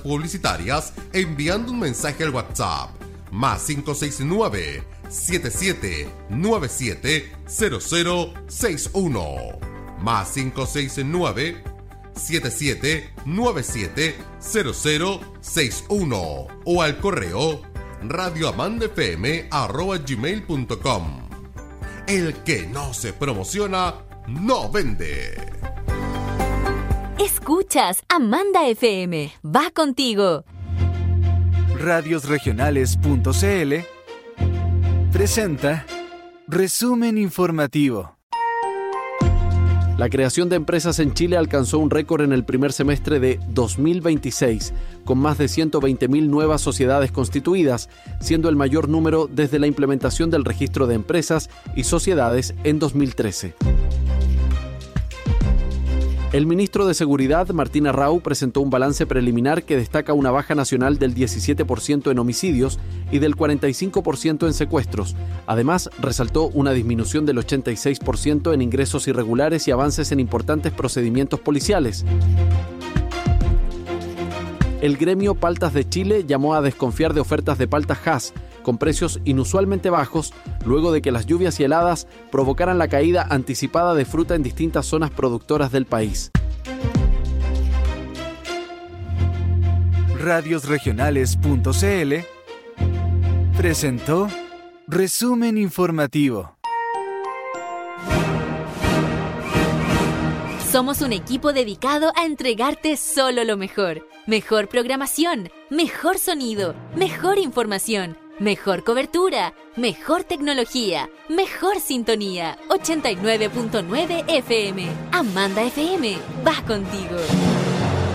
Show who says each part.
Speaker 1: publicitarias enviando un mensaje al WhatsApp más 569 7797 0061 más 569 7797 0061 o al correo radioamandafm@gmail.com. El que no se promociona no vende.
Speaker 2: Escuchas Amanda FM, va contigo.
Speaker 3: Radiosregionales.cl presenta Resumen Informativo.
Speaker 4: La creación de empresas en Chile alcanzó un récord en el primer semestre de 2026, con más de 120.000 nuevas sociedades constituidas, siendo el mayor número desde la implementación del registro de empresas y sociedades en 2013. El ministro de Seguridad, Martín Arrau, presentó un balance preliminar que destaca una baja nacional del 17% en homicidios y del 45% en secuestros. Además, resaltó una disminución del 86% en ingresos irregulares y avances en importantes procedimientos policiales. El gremio Paltas de Chile llamó a desconfiar de ofertas de palta Hass, con precios inusualmente bajos, luego de que las lluvias y heladas provocaran la caída anticipada de fruta en distintas zonas productoras del país.
Speaker 3: Radiosregionales.cl presentó Resumen Informativo.
Speaker 2: Somos un equipo dedicado a entregarte solo lo mejor. Mejor programación, mejor sonido, mejor información, mejor cobertura, mejor tecnología, mejor sintonía. 89.9 FM. Amanda FM, va contigo.